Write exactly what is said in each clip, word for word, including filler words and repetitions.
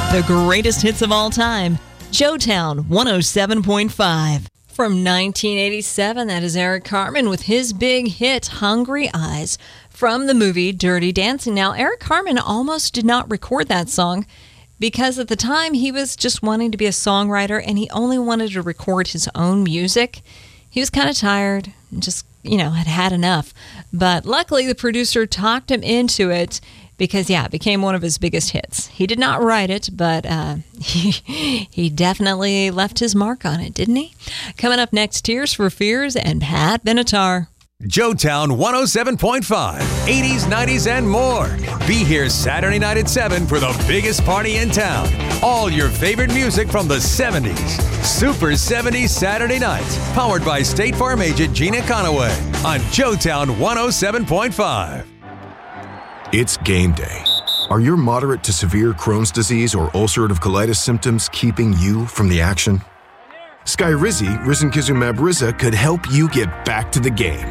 The greatest hits of all time. Joetown one oh seven point five. From nineteen eighty-seven, that is Eric Carmen with his big hit, Hungry Eyes, from the movie Dirty Dancing. Now, Eric Carmen almost did not record that song because at the time he was just wanting to be a songwriter and he only wanted to record his own music. He was kind of tired and just, you know, had had enough. But luckily, the producer talked him into it because, yeah, it became one of his biggest hits. He did not write it, but uh, he, he definitely left his mark on it, didn't he? Coming up next, Tears for Fears and Pat Benatar. Joetown one oh seven point five, eighties, nineties, and more. Be here Saturday night at seven for the biggest party in town. All your favorite music from the seventies. Super seventies Saturday nights. Powered by State Farm agent Gina Conaway on Joetown one oh seven point five. It's game day. Are your moderate to severe Crohn's disease or ulcerative colitis symptoms keeping you from the action? Skyrizi, risankizumab Riza, could help you get back to the game.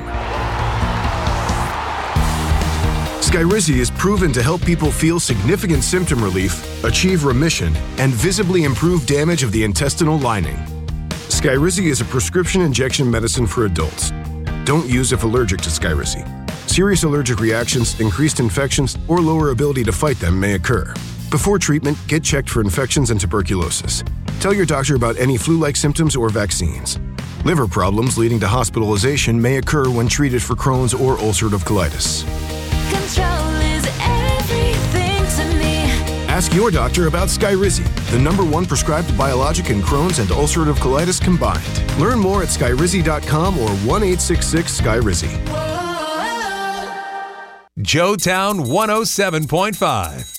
Skyrizi is proven to help people feel significant symptom relief, achieve remission, and visibly improve damage of the intestinal lining. Skyrizi is a prescription injection medicine for adults. Don't use if allergic to Skyrizi. Serious allergic reactions, increased infections, or lower ability to fight them may occur. Before treatment, get checked for infections and tuberculosis. Tell your doctor about any flu-like symptoms or vaccines. Liver problems leading to hospitalization may occur when treated for Crohn's or ulcerative colitis. Control is everything to me. Ask your doctor about Skyrizi, the number one prescribed biologic in Crohn's and ulcerative colitis combined. Learn more at skyrizi dot com or one eight six six Skyrizi. Joetown one oh seven point five.